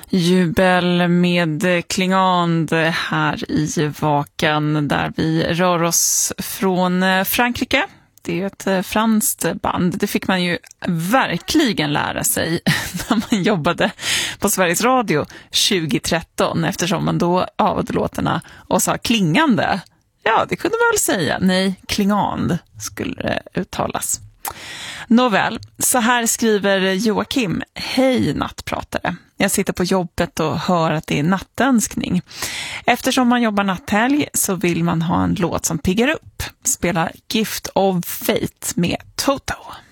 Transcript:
Jubel med Klingand här i Vakan där vi rör oss från Frankrike. Det är ett franskt band. Det fick man ju verkligen lära sig när man jobbade på Sveriges Radio 2013 eftersom man då avade låtarna och sa klingande. Ja, det kunde man väl säga. Nej, Klingand skulle det uttalas. Nåväl, så här skriver Joakim. Hej nattpratare. Jag sitter på jobbet och hör att det är nattönskning. Eftersom man jobbar natthelg så vill man ha en låt som piggar upp. Spela Gift of Fate med Toto.